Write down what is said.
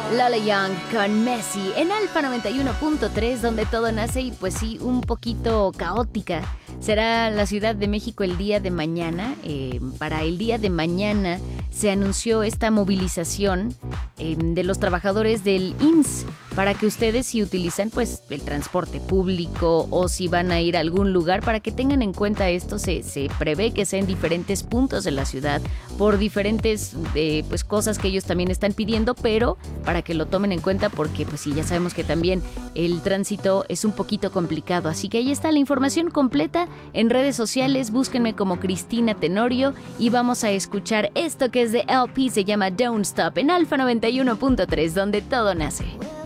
Lola Young con Messi en Alfa 91.3, donde todo nace y pues sí, un poquito caótica. Será la Ciudad de México el día de mañana. Para el día de mañana se anunció esta movilización de los trabajadores del IMSS para que ustedes, si utilizan pues el transporte público o si van a ir a algún lugar, para que tengan en cuenta esto. Se prevé que sea en diferentes puntos de la ciudad por diferentes pues cosas que ellos también están pidiendo, pero para que lo tomen en cuenta porque pues sí, ya sabemos que también el tránsito es un poquito complicado. Así que ahí está la información completa en redes sociales. Búsquenme como Cristina Tenorio y vamos a escuchar esto que es de LP, se llama Don't Stop en Alfa 91.3, donde todo nace.